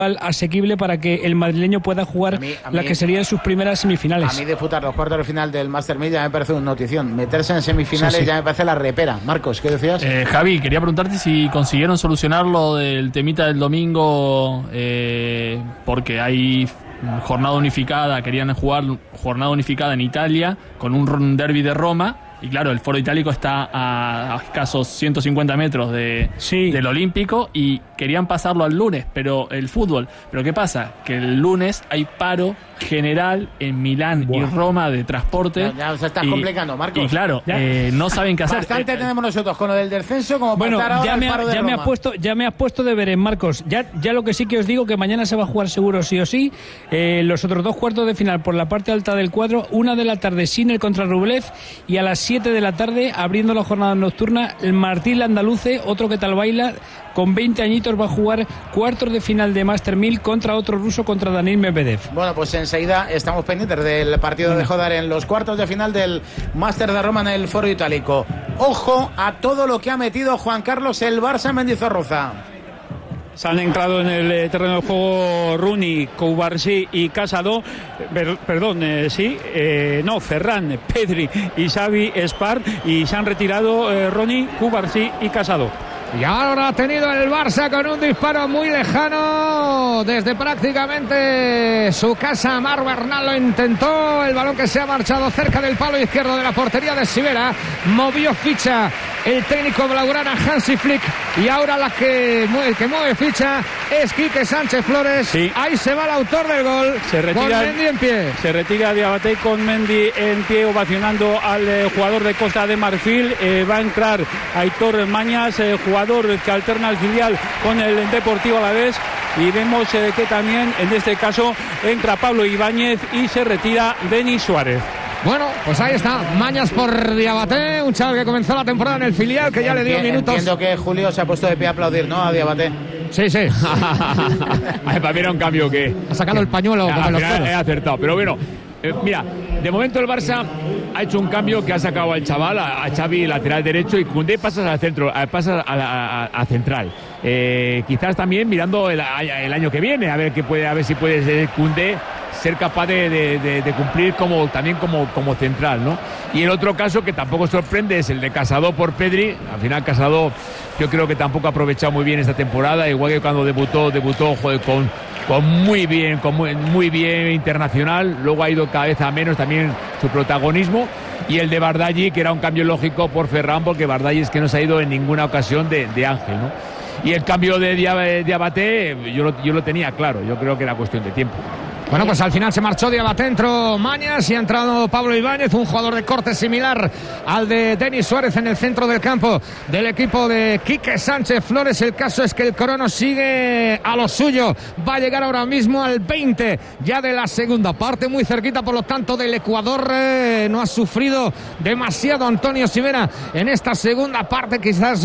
asequible para que el madrileño pueda jugar la que serían sus primeras semifinales. A mí disputar los cuartos de final del Master 1000 ya me parece una notición. Meterse en semifinales ya me parece la repera. Marcos, ¿qué decías? Javi, quería preguntarte si consiguieron solucionar lo del temita del domingo, porque hay jornada unificada, querían jugar jornada unificada en Italia con un derbi de Roma. Y claro, el Foro Itálico está a escasos 150 metros del Olímpico y querían pasarlo al lunes, pero el fútbol. Pero ¿qué pasa? Que el lunes hay paro general en Milán y Roma de transporte. Ya se está complicando, Marcos. Y claro, no saben qué hacer. Bastante tenemos nosotros con lo del descenso como para estar ahora al paro de Roma. Ya me has puesto deberes, Marcos. Ya lo que sí que os digo, que mañana se va a jugar seguro sí o sí. Los otros dos cuartos de final por la parte alta del cuadro, 1 de la tarde Sinner contra Rublev y a las 7 de la tarde, abriendo la jornada nocturna, el Martín Landaluce, otro que tal baila, con 20 añitos, va a jugar cuartos de final de Master 1000 contra otro ruso, contra Daniil Medvedev. Bueno, pues enseguida estamos pendientes del partido de Jodar en los cuartos de final del Master de Roma en el Foro Itálico. Ojo a todo lo que ha metido Juan Carlos el Barça en Mendizorroza. Se han entrado en el terreno de juego Rooney, Cubarsí y Casado. Ferran, Pedri y Xavi Espar. Y se han retirado Rooney, Cubarsí y Casado. Y ahora ha tenido el Barça con un disparo muy lejano desde prácticamente su casa. Marc Bernal lo intentó, el balón que se ha marchado cerca del palo izquierdo de la portería de Sivera. Movió ficha el técnico blaugrana Hansi Flick y ahora el que mueve ficha es Quique Sánchez Flores. Sí. Ahí se va el autor del gol, con Mendy en pie. Se retira Diabaté con Mendy en pie, ovacionando al jugador de Costa de Marfil. Va a entrar Aitor Mañas, jugador que alterna el filial con el Deportivo Alavés, y vemos que también en este caso entra Pablo Ibáñez y se retira Denis Suárez. Bueno, pues ahí está, Mañas por Diabaté, un chaval que comenzó la temporada en el filial, que ya le dio minutos. Entiendo que Julio se ha puesto de pie a aplaudir, ¿no? A Diabaté. Sí. Para mí era un cambio que... Ha sacado el pañuelo como los toros. He acertado, pero bueno, mira, de momento el Barça ha hecho un cambio que ha sacado al chaval, a Xavi, lateral derecho, y Koundé pasas al centro, pasas a central. Quizás también mirando el año que viene, a ver si puede Koundé ser capaz de cumplir como central, ¿no? Y el otro caso que tampoco sorprende es el de Casado por Pedri. Al final Casado yo creo que tampoco ha aprovechado muy bien esta temporada, igual que cuando debutó muy bien internacional. Luego ha ido cada vez a menos también su protagonismo. Y el de Bardaghi, que era un cambio lógico por Ferran, porque Bardaghi es que no se ha ido en ninguna ocasión de Ángel, ¿no? Y el cambio de Diabaté yo lo tenía claro, yo creo que era cuestión de tiempo. Bueno, pues al final se marchó Diabaté, entró Mañas y ha entrado Pablo Ibáñez, un jugador de corte similar al de Denis Suárez en el centro del campo del equipo de Quique Sánchez Flores. El caso es que el crono sigue a lo suyo, va a llegar ahora mismo al 20 ya de la segunda parte, muy cerquita por lo tanto del Ecuador. No ha sufrido demasiado Antonio Sivera en esta segunda parte. Quizás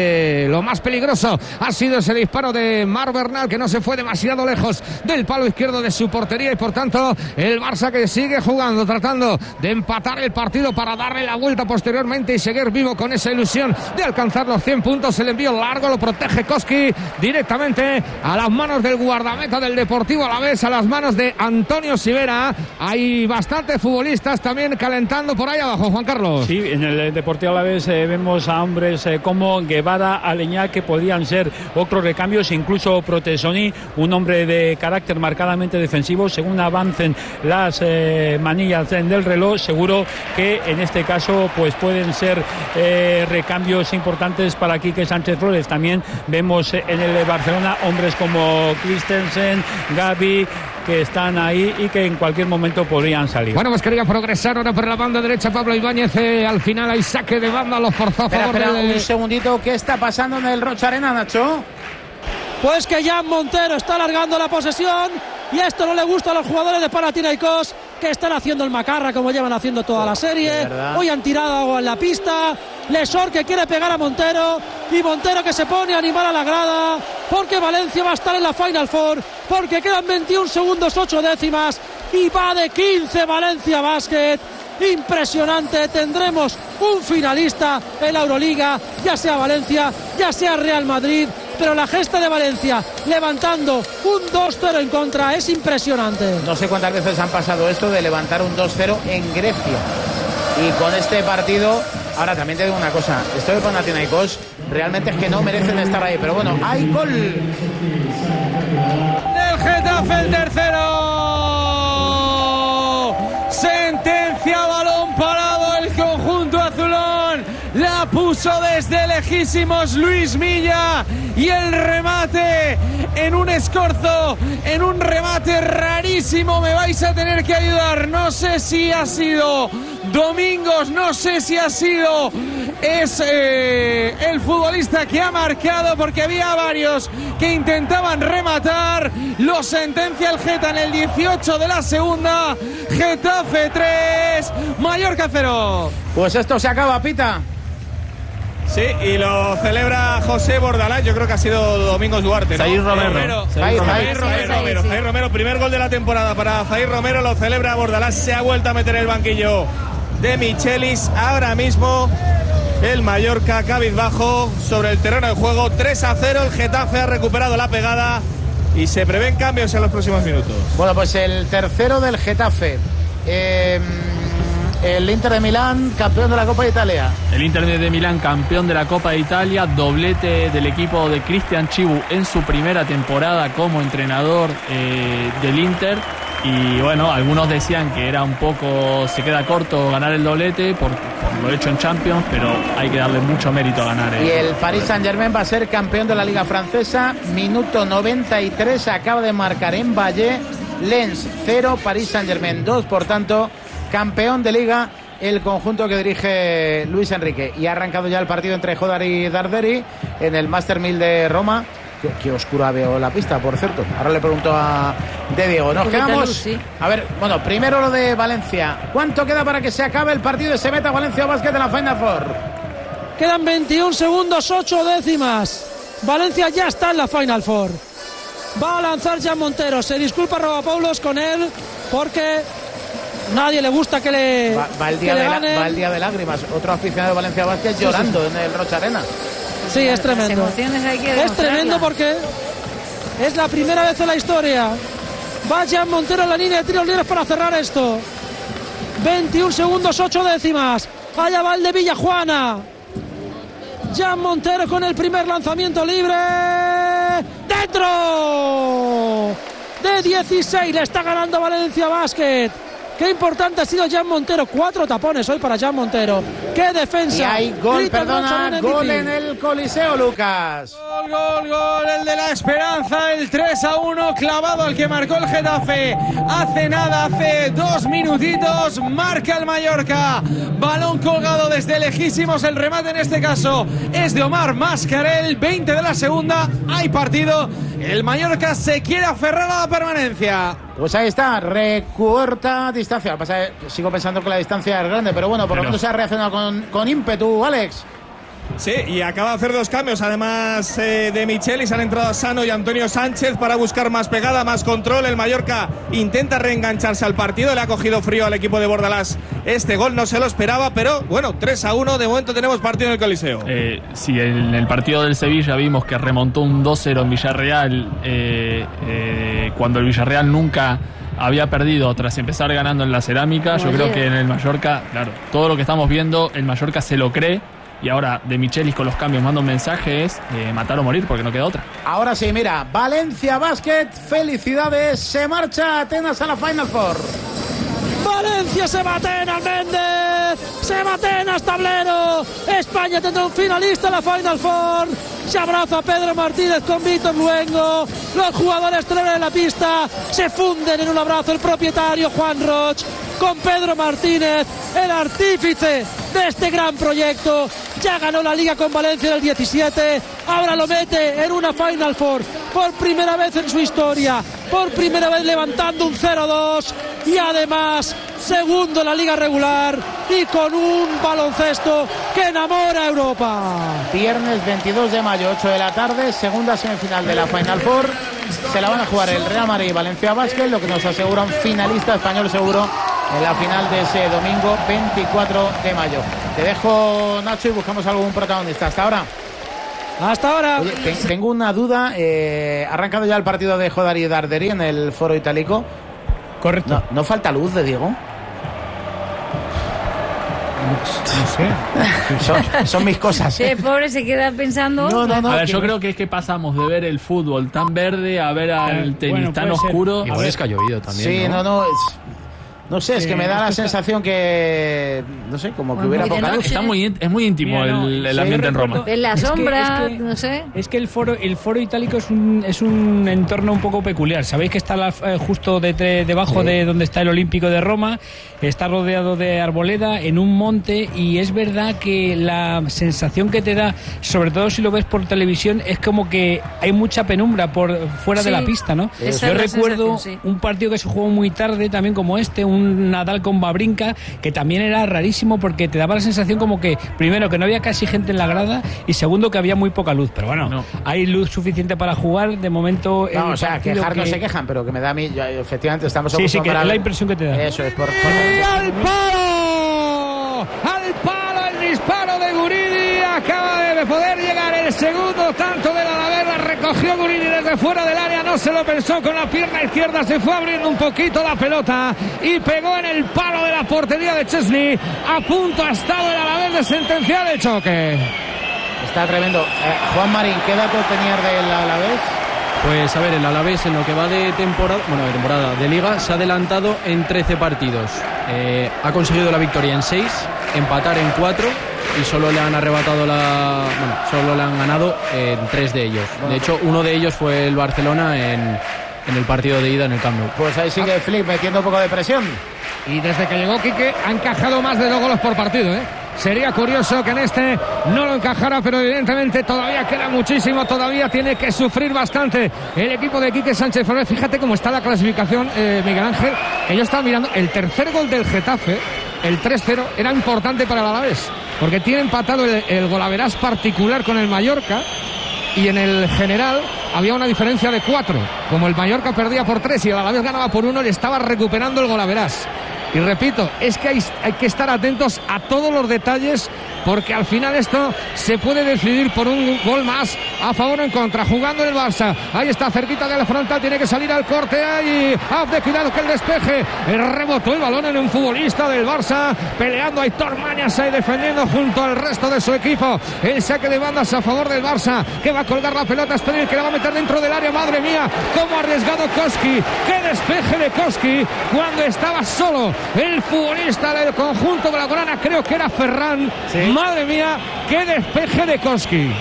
lo más peligroso ha sido ese disparo de Marc Bernal, que no se fue demasiado lejos del palo izquierdo de su portería, y por tanto el Barça que sigue jugando, tratando de empatar el partido para darle la vuelta posteriormente y seguir vivo con esa ilusión de alcanzar los 100 puntos. El envío largo lo protege Koski directamente a las manos del guardameta del Deportivo Alavés, a las manos de Antonio Sivera. Hay bastantes futbolistas también calentando por ahí abajo, Juan Carlos. Sí, en el Deportivo Alavés vemos a hombres como Guevara, Aleñá, que podrían ser otros recambios, incluso Protesoni, un hombre de carácter marcadamente defensivo. Según avancen las manillas del reloj, seguro que en este caso pues pueden ser recambios importantes para Quique Sánchez Flores. También vemos en el Barcelona hombres como Christensen, Gavi, que están ahí y que en cualquier momento podrían salir. Bueno, pues quería progresar ahora por la banda derecha Pablo Ibáñez. Al final hay saque de banda, lo forzó a favor de... Un segundito, ¿qué está pasando en el Rocha Arena, Nacho? Pues que Jan Montero está alargando la posesión, y esto no le gusta a los jugadores de Panathinaikos, que están haciendo el macarra como llevan haciendo toda la serie. Hoy han tirado agua en la pista. Lesor que quiere pegar a Montero, y Montero que se pone a animar a la grada, porque Valencia va a estar en la Final Four, porque quedan 21 segundos 8 décimas y va de 15 Valencia Basket. Impresionante, tendremos un finalista en la Euroliga, ya sea Valencia, ya sea Real Madrid. pero la gesta de Valencia levantando un 2-0 en contra es impresionante. No sé cuántas veces han pasado esto de levantar un 2-0 en Grecia. Y con este partido, ahora también te digo una cosa, esto de Panathinaikos realmente es que no merecen estar ahí, pero bueno, hay gol del Getafe, el tercero. Sentencia, balón parado, el conjunto azulón la puso desde lejísimos Luis Milla, y el remate en un escorzo, en un remate rarísimo. Me vais a tener que ayudar, no sé si ha sido Domingos, no sé si ha sido el futbolista que ha marcado, porque había varios que intentaban rematar. Lo sentencia el Geta en el 18 de la segunda. Getafe 3, Mallorca 0. Pues esto se acaba, Pita. Sí, y lo celebra José Bordalás. Yo creo que ha sido Domingos Duarte, ¿no? Zair Romero. Zair Romero, primer gol de la temporada para Zair Romero, lo celebra Bordalás. Se ha vuelto a meter el banquillo de Michelis. Ahora mismo el Mallorca cabizbajo sobre el terreno de juego. 3-0, el Getafe ha recuperado la pegada y se prevén cambios en los próximos minutos. Bueno, pues el tercero del Getafe. El Inter de Milán, campeón de la Copa de Italia. El Inter de Milán, campeón de la Copa de Italia, doblete del equipo de Cristian Chivu en su primera temporada como entrenador del Inter. Y bueno, algunos decían que era un poco, se queda corto ganar el doblete por lo hecho en Champions, pero hay que darle mucho mérito a ganar. Y el Paris Saint-Germain va a ser campeón de la Liga Francesa, minuto 93, acaba de marcar en Valle. Lens 0, Paris Saint-Germain 2, por tanto, campeón de Liga el conjunto que dirige Luis Enrique. Y ha arrancado ya el partido entre Jodar y Darderi en el Master 1000 de Roma. Qué oscura veo la pista, por cierto. Ahora le pregunto de Diego. Nos quedamos. Sí. A ver, bueno, primero lo de Valencia. ¿Cuánto queda para que se acabe el partido y se meta Valencia Basket en la Final Four? Quedan 21 segundos, 8 décimas. Valencia ya está en la Final Four. Va a lanzar Jan Montero. Se disculpa Rovapoulos con él porque nadie le gusta que le va el día de lágrimas. Otro aficionado de Valencia Basket llorando en el Rocha Arena. Sí, es tremendo. Es tremendo porque es la primera vez en la historia. Va Jan Montero en la línea de tiros libres para cerrar esto. 21 segundos, 8 décimas. Allá va el de Villajuana. Jan Montero con el primer lanzamiento libre. ¡Dentro! De 16 le está ganando Valencia Basket. Qué importante ha sido Jan Montero. 4 tapones hoy para Jan Montero. ¡Qué defensa! Y hay gol, gol en el Coliseo, Lucas. Gol, el de la esperanza, el 3-1 clavado al que marcó el Getafe. Hace 2 minutitos, marca el Mallorca. Balón colgado desde lejísimos, el remate en este caso es de Omar Mascarell. 20 de la segunda, hay partido. El Mallorca se quiere aferrar a la permanencia. Pues ahí está, recorta distancia. Sigo pensando que la distancia es grande, pero bueno, por lo menos se ha reaccionado con ímpetu, Alex. Sí, y acaba de hacer 2 cambios, además de Michelis. Han entrado Sano y Antonio Sánchez para buscar más pegada, más control. El Mallorca intenta reengancharse al partido, le ha cogido frío al equipo de Bordalás. Este gol no se lo esperaba, pero bueno, 3-1, de momento tenemos partido en el Coliseo. Sí, en el partido del Sevilla vimos que remontó un 2-0 en Villarreal, cuando el Villarreal nunca había perdido tras empezar ganando en la Cerámica. Yo creo que en el Mallorca, claro, todo lo que estamos viendo, el Mallorca se lo cree. Y ahora de Michelis con los cambios manda un mensaje, es matar o morir, porque no queda otra. Ahora sí, mira, Valencia Basket, felicidades, se marcha Atenas a la Final Four. Valencia se va a Atenas, Méndez, se va a Atenas, tablero. España tendrá un finalista en la Final Four. Se abraza a Pedro Martínez con Víctor Luengo. Los jugadores traen en la pista, se funden en un abrazo el propietario Juan Roch con Pedro Martínez, el artífice de este gran proyecto. Ya ganó la Liga con Valencia en el 17, ahora lo mete en una Final Four por primera vez en su historia, por primera vez levantando un 0-2 y además segundo en la Liga regular y con un baloncesto que enamora a Europa. Viernes 22 de mayo, 8 de la tarde, segunda semifinal de la Final Four. Se la van a jugar el Real Madrid y Valencia Basket, lo que nos asegura un finalista español seguro en la final de ese domingo 24 de mayo. Te dejo, Nacho, y buscamos algún protagonista. Hasta ahora. Hasta ahora. Oye, tengo una duda. ¿Ha arrancado ya el partido de Jodar y Darderi en el Foro Itálico? Correcto. ¿No falta luz de Diego? No sé. Son mis cosas. El pobre se queda pensando. No. A ver, yo creo que es que pasamos de ver el fútbol tan verde a ver al tenis tan oscuro. Igual es que ha llovido también. Sí, no sé, es que me da la sensación que, no sé, como que hubiera poca luz. Es muy íntimo el ambiente en Roma. En la sombra, no sé. Es que el foro Itálico es un entorno un poco peculiar. Sabéis que está justo debajo de donde está el Olímpico de Roma, está rodeado de arboleda en un monte, y es verdad que la sensación que te da, sobre todo si lo ves por televisión, es como que hay mucha penumbra por fuera de la pista, ¿no? Yo recuerdo un partido que se jugó muy tarde también como este, un Nadal con Wawrinka, que también era rarísimo porque te daba la sensación como que, primero, que no había casi gente en la grada, y segundo, que había muy poca luz. Pero bueno, hay luz suficiente para jugar. De momento... No, o sea, quejar no se quejan, pero que me da a mí... Efectivamente, estamos acostumbrados. Sí, que es la impresión que te da. Eso es por... ¡Al palo! ¡Al palo el disparo de Guridi! Acaba de poder llegar el segundo tanto del Alavés. La recogió Guridi desde fuera del área, no se lo pensó, con la pierna izquierda se fue abriendo un poquito la pelota y pegó en el palo de la portería de Chesney. A punto ha estado el Alavés de sentenciar el choque. Está tremendo. Juan Marín, ¿qué dato tenías del Alavés? Pues a ver, el Alavés en lo que va de temporada de Liga se ha adelantado en 13 partidos. Ha conseguido la victoria en 6, empatar en 4 y solo le han arrebatado solo le han ganado en 3 de ellos. De hecho, uno de ellos fue el Barcelona en el partido de ida en el Camp Nou. Pues ahí sigue Flick metiendo un poco de presión. Y desde que llegó Quique ha encajado más de 2 goles por partido, ¿eh? Sería curioso que en este no lo encajara, pero evidentemente todavía queda muchísimo, todavía tiene que sufrir bastante el equipo de Quique Sánchez Flores. Fíjate cómo está la clasificación, Miguel Ángel, que yo estaba mirando. El tercer gol del Getafe, el 3-0, era importante para el Alavés, porque tiene empatado el golaverás particular con el Mallorca, y en el general había una diferencia de 4. Como el Mallorca perdía por 3 y el Alavés ganaba por 1, le estaba recuperando el golaverás. Y repito, es que hay que estar atentos a todos los detalles, porque al final esto se puede decidir por un gol más a favor o en contra, jugando el Barça. Ahí está, cerquita de la frontal, tiene que salir al corte. Ahí, de cuidado que el despeje. Rebotó el balón en un futbolista del Barça, peleando a Aitor Mañas ahí defendiendo junto al resto de su equipo. El saque de bandas a favor del Barça, que va a colgar la pelota, es Pedri, que la va a meter dentro del área. Madre mía, cómo ha arriesgado Koski. Qué despeje de Koski cuando estaba solo el futbolista del conjunto blaugrana, creo que era Ferran. Sí. Madre mía, qué despeje de Koski.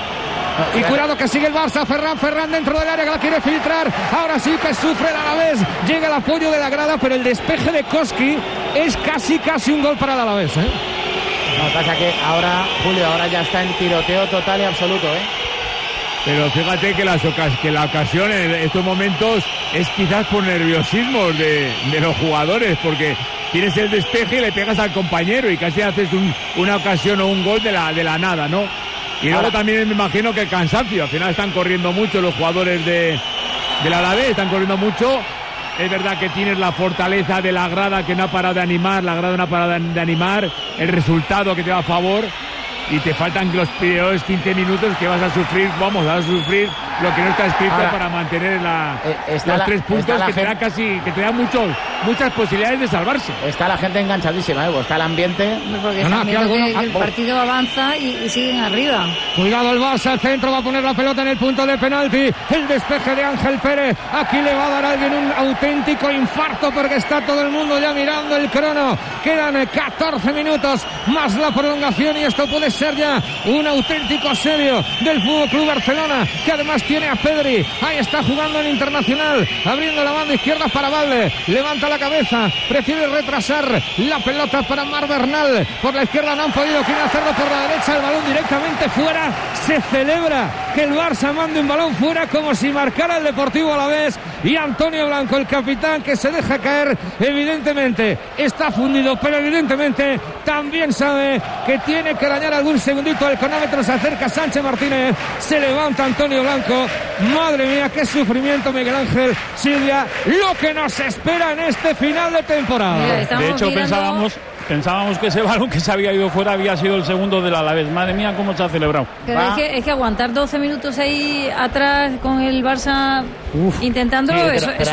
Y cuidado que sigue el Barça. Ferran dentro del área, que la quiere filtrar. Ahora sí que sufre el Alavés. Llega el apoyo de la grada, pero el despeje de Koski es casi un gol para el Alavés, ¿eh? Lo que pasa que ahora, Julio, ya está en tiroteo total y absoluto, ¿eh? Pero fíjate que la ocasión en estos momentos es quizás por nerviosismo de los jugadores, porque tienes el despeje y le pegas al compañero y casi haces una ocasión o un gol de la nada, ¿no? Y luego también me imagino que el cansancio, al final están corriendo mucho los jugadores del Alavés, están corriendo mucho. Es verdad que tienes la fortaleza de la grada, que no ha parado de animar, la grada no ha parado de animar, el resultado que te va a favor, y te faltan los primeros 15 minutos que vas a sufrir lo que no está escrito para mantener los 3 puntos que te dan muchas posibilidades de salvarse. Está la gente enganchadísima, está el ambiente. Porque el partido avanza y siguen arriba. Cuidado el Barça, el centro, va a poner la pelota en el punto de penalti. El despeje de Ángel Pérez. Aquí le va a dar a alguien un auténtico infarto, porque está todo el mundo ya mirando el crono. Quedan 14 minutos más la prolongación, y esto puede ser ya un auténtico asedio del Fútbol Club Barcelona, que además tiene a Pedri. Ahí está jugando el Internacional, abriendo la banda izquierda para Valde. Levanta la cabeza, prefiere retrasar la pelota para Mar Bernal. Por la izquierda no han podido, quieren hacerlo por la derecha, el balón directamente fuera. Se celebra que el Barça mande un balón fuera, como si marcara el Deportivo Alavés. Y Antonio Blanco, el capitán, que se deja caer, evidentemente está fundido, pero evidentemente también sabe que tiene que dañar algún segundito. El cronómetro se acerca, Sánchez Martínez, se levanta Antonio Blanco. Madre mía, qué sufrimiento, Miguel Ángel, Silvia, lo que nos espera en este final de temporada. De hecho, pensábamos pensábamos que ese balón que se había ido fuera había sido el segundo del Alavés. Madre mía, cómo se ha celebrado. Pero es que aguantar 12 minutos ahí atrás con el Barça intentándolo, Sí, eso